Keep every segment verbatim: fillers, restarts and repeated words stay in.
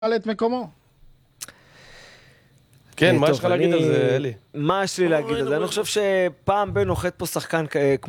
על את מקומו. כן, מה יש לך להגיד על זה, אלי? מה יש לי להגיד על זה? אני חושב שפעם בין נוחת פה שחקן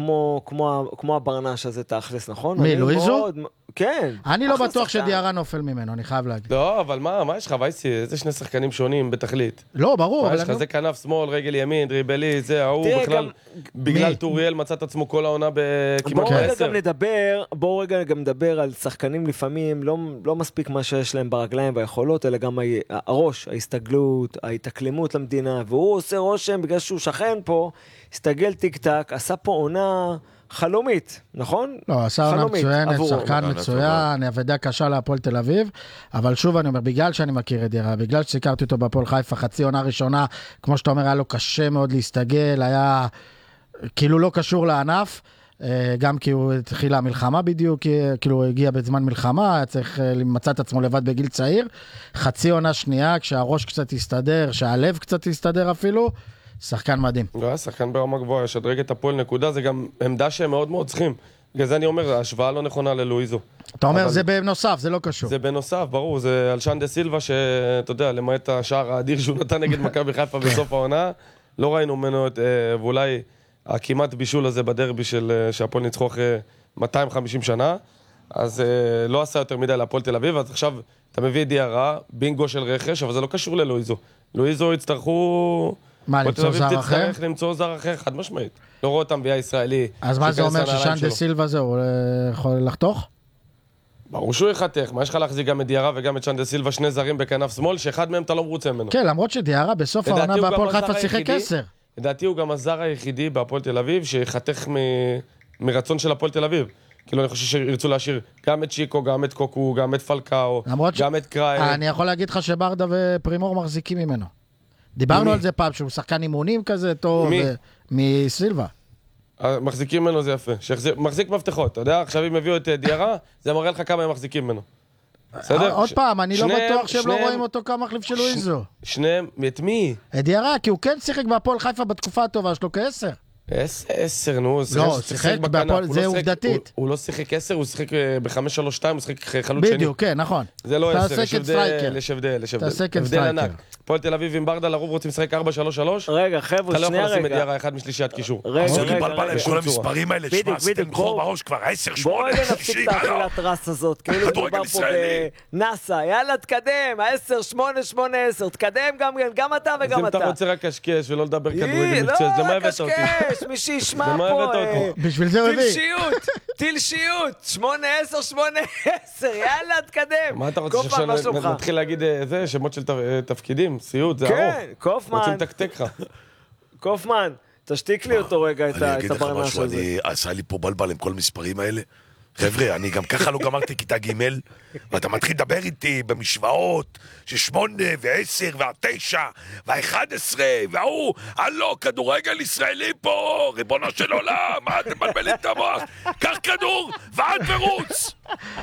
כמו הברנש הזה תאכלס, נכון? מי, לואיזו? כן. אני לא בטוח שדיארה נופל ממנו, אני חייב להגיד. לא, אבל מה יש לך, וייסי? איזה שני שחקנים שונים בתכלית. לא, ברור. מה יש לך, זה כנף שמאל, רגל ימין, דריבלי, זה, ההוא בכלל, בגלל טוריאל מצא את עצמו כל העונה בכמעט עשר. בואו רגע גם נדבר על שחקנים לפעמים, לא מספיק מה שיש להם ברגליים והיכולות, אלא גם הראש, ההסתגלות, ההתאקלמות למדינה, והוא עושה רושם בגלל שהוא שכן פה, הסתגל טיק טק, עשה פה עונה חלומית, נכון? לא, עשה עונה מצוינת, שחקן מצוין, עבודה קשה להפועל תל אביב, אבל שוב אני אומר, בגלל שאני מכיר את דירה, בגלל שסיקרתי אותו בהפועל חיפה, חצי עונה ראשונה, כמו שאתה אומר, היה לו קשה מאוד להסתגל, היה כאילו לא קשור לענף, גם כי הוא התחיל המלחמה בדיוק, כאילו הוא הגיע בזמן מלחמה, היה צריך למצוא את עצמו לבד בגיל צעיר, חצי עונה שנייה, כשהראש קצת הסתדר, שהלב קצת הסתדר אפילו, שחקן מדהים. לא, שחקן ברמה גבוהה, שדרג את הפועל נקודה, זה גם עמדה שהם מאוד מאוד צריכים. בגלל זה אני אומר, ההשוואה לא נכונה ללואיזו. אתה אומר, זה בנוסף, זה לא קשור. זה בנוסף, ברור, זה אלשן דה סילבה, שאתה יודע, למעט השער האדיר שהוא נתן נגד מכבי חיפה בסוף העונה, לא ראינו ממנו את, ואולי הכמעט בישול הזה בדרבי של שהפועל ניצחו אחרי מאתיים וחמישים שנה, אז לא עשה יותר מדי להפועל תל אביב, אז עכשיו אתה מביא דיארה, בינגו של רכש, אבל זה לא קשור ללואיזו. לואיזו יצטרכו... מה, למצוא זר אחר? תצטרך למצוא זר אחר, חד משמעית. לא רואה אותם ביה ישראלי. אז מה זה אומר ששן דה סילבה זה, הוא יכול לחתוך? ברור שהוא יחתך. מה יש לך להחזיק גם את דיארה וגם את שן דה סילבה, שני זרים בכנף שמאל, שאחד מהם אתה לא מרוצה ממנו. כן, למרות שדיארה בסוף העונה בהפועל חיפה שיחק עשר. לדעתי הוא גם הזר היחידי בהפועל תל אביב, שיחתך מרצון של הפועל תל אביב. כאילו אני חושב שירצו להשאיר גם את שיקו, גם את קוקו, גם את פלקאו, גם את קראי. אני יכול להגיד לך שברדה ופרימור מחזיקים ממנו. דיברנו על זה פעם, שהוא שחקן אימונים כזה טוב, מסילבה. מחזיקים ממנו זה יפה. מחזיק מפתחות, אתה יודע, עכשיו אם הביאו את דיארה, זה מראה לך כמה הם מחזיקים ממנו. עוד פעם, אני לא בטוח שהם לא רואים אותו כמה מחליף של לואיזו. שניהם, את מי? את דיארה, כי הוא כן שיחק בהפועל חיפה בתקופה הטובה שלו כעשר. עשר, נו, לא, שיחק בהפועל, זה עובדתית. הוא לא שיחק עשר, הוא שיחק ב-חמש שלוש שתיים, הוא שיחק חלוץ שני. בדיוק, כן, נכון. זה לא עשר, יש הבדל, יש הבדל, יש הבדל ענק. הפועל תל אביב עם ברדה, לרוב רוצים לשחק ארבע שלוש שלוש. רגע, חבר'ה, שנייה רגע. אתה לא יכול לשים את דיארה אחד משלישיית קישור. רגע, רגע, רגע. כל המספרים האלה, שמע, עשיתם חור בראש כבר עשר, שמונה, בואו נפסיק את האכילת רס הזאת, כאילו מדובר פה בנאסה, יאללה, תקדם, עשר, שמונה, שמונה, עשר, תקדם גם אתה וגם אתה. אם אתה רוצה רק קשקש ולא לדבר כדורגל מקצועי, זה מה הבאת אותי? קשקש, מי שישמע פה. בשביל זה הוא הביא. תלשיות, תלשיות, שמונה, עשר, שמונה, עשר, יאללה, תקדם. מה אתה רוצה שנתחיל להגיד זה, שמות של תפקידים, סיוט, זה ארוך. כן, קופמן. רוצים תקתק לך. קופמן, תשתיק לי אותו רגע את הברנש הזה. אני אגיד לך משהו, אני עשה לי פה בלבל עם כל המספרים האלה. חבר'ה, אני גם ככה לא גמרתי כיתה ג' ואתה מתחיל לדבר איתי במשוואות ששמונה ועשר והתשע והאחד עשרה והוא, הלו, כדורגל ישראלי פה, ריבונו של עולם, מה אתם מבלבלים את המוח? קח כדור ועד ורוץ.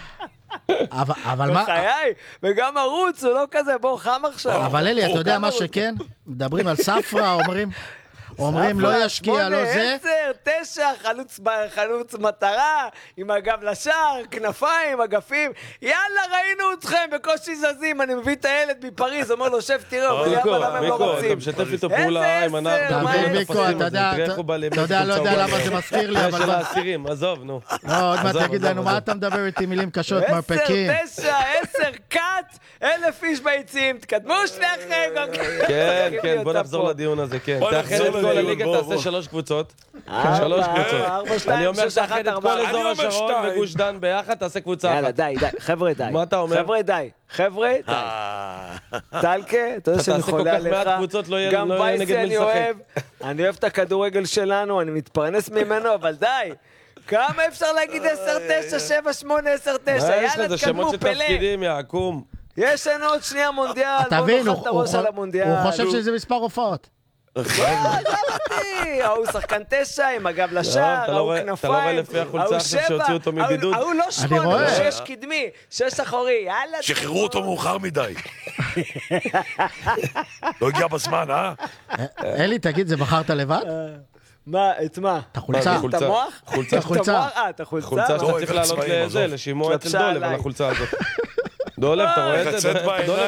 אבל מה... בחיי, וגם הרוץ הוא לא כזה, בוא חם עכשיו. אבל אלי, אתה יודע מה שכן? מדברים על ספרה, אומרים... אומרים לא ישקיע, לא זה. עשר, תשע, חלוץ, חלוץ מטרה, עם הגב לשער, כנפיים, אגפים. יאללה, ראינו אתכם, בקושי זזים. אני מביא את הילד מפריז, אומר לו, שב תראו, מיקו, מיקו, אתה משתף איתו פעולה עם הנער. מיקו, אתה יודע, אתה יודע, לא יודע למה זה מזכיר לי, אבל... של העשירים, עזוב, נו. לא, עוד מעט תגיד לנו, מה אתה מדבר איתי מילים קשות, מרפקים? עשר, תשע, עשר, קאט, אלף איש ביציעים, תקדמו שניכם. כן, כן, בוא נחזור לדיון הזה, כן. תאחד את כל הליגה, תעשה שלוש קבוצות. שלוש קבוצות. אני אומר תאחד את כל אזור השרון וגוש דן ביחד, תעשה קבוצה אחת. יאללה, די, די, חבר'ה, די. מה אתה אומר? חבר'ה, די. חבר'ה, די. טלקה, אתה יודע שאני חולה עליך. גם וייסי אני אוהב. אני אוהב את הכדורגל שלנו, אני מתפרנס ממנו, אבל די. כמה אפשר להגיד עשר, תשע, שבע, שמונה, עשר, תשע? יאללה, תקדמו, פלא. יש לנו עוד שנייה מונדיאל, בוא נוכל את הראש על המונדיאל. הוא חושב שזה מספר הופעות. לא, זה אותי. הוא שחקן תשע עם הגב לשער, הוא כנפיים. אתה לא רואה לפי החולצה עכשיו שהוציאו אותו מבידוד? הוא לא שמונה, הוא שש קדמי, שש אחורי. שחררו אותו מאוחר מדי. לא הגיע בזמן, אה? אלי, תגיד, זה בחרת לבד? מה, את מה? את החולצה. את המוח? חולצה. חולצה. אה, את החולצה? חולצה שאתה צריך לעלות לזה, לשימוע אצל דולב על החולצה הזאת. דולב, אתה רואה את זה?